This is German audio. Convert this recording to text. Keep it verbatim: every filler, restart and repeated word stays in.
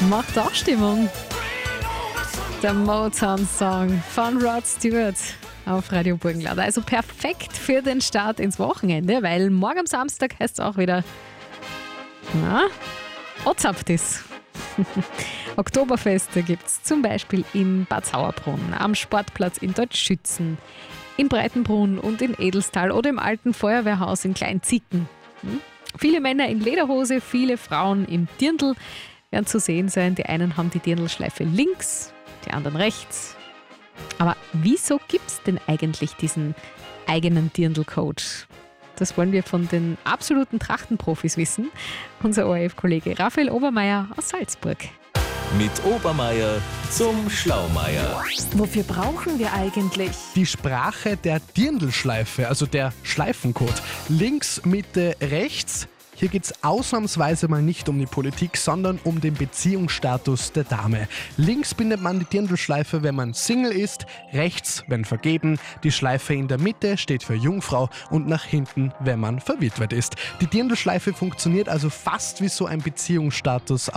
Macht auch Stimmung. Der Motown-Song von Rod Stewart auf Radio Burgenland. Also perfekt für den Start ins Wochenende, weil morgen am Samstag heißt es auch wieder, na, Ozapftis. Oktoberfeste gibt es zum Beispiel in Bad Sauerbrunn, am Sportplatz in Deutschschützen, in Breitenbrunn und in Edelstal oder im alten Feuerwehrhaus in Kleinzicken. Hm? Viele Männer in Lederhose, viele Frauen im Dirndl werden zu sehen sein. Die einen haben die Dirndlschleife links, die anderen rechts. Aber wieso gibt es denn eigentlich diesen eigenen Dirndl-Code? Das wollen wir von den absoluten Trachtenprofis wissen. Unser O R F-Kollege Raphael Obermeier aus Salzburg. Mit Obermeier zum Schlaumeier. Wofür brauchen wir eigentlich? Die Sprache der Dirndlschleife, also der Schleifencode. Links, Mitte, rechts. Hier geht es ausnahmsweise mal nicht um die Politik, sondern um den Beziehungsstatus der Dame. Links bindet man die Dirndlschleife, wenn man Single ist, rechts, wenn vergeben. Die Schleife in der Mitte steht für Jungfrau und nach hinten, wenn man verwitwet ist. Die Dirndlschleife funktioniert also fast wie so ein Beziehungsstatus